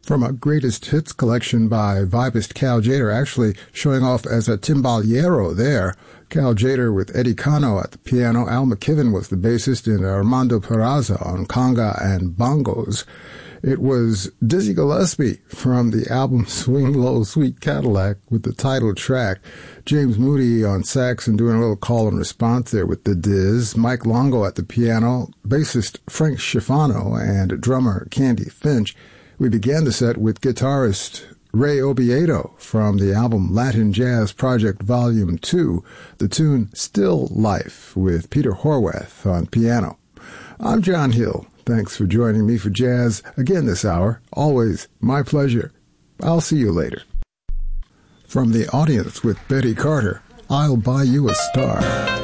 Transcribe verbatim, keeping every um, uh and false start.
From a greatest hits collection by vibist Cal Tjader, actually showing off as a timbaliero there. Cal Tjader with Eddie Cano at the piano. Al McKibben was the bassist, and Armando Peraza on conga and bongos. It was Dizzy Gillespie from the album Swing Low, Sweet Cadillac with the title track. James Moody on sax and doing a little call and response there with the Diz. Mike Longo at the piano, bassist Frank Schifano, and drummer Candy Finch. We began the set with guitarist Ray Oviedo from the album Latin Jazz Project Volume two, the tune Still Life with Peter Horwath on piano. I'm John Hill. Thanks for joining me for jazz again this hour. Always my pleasure. I'll see you later. From the audience with Betty Carter, I'll Buy You a Star.